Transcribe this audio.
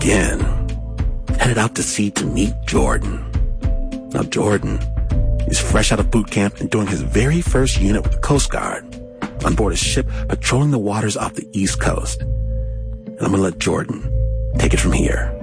again. Headed out to sea to meet Jordan. Now Jordan is fresh out of boot camp and doing his very first unit with the Coast Guard on board a ship patrolling the waters off the East Coast. And I'm gonna let Jordan take it from here.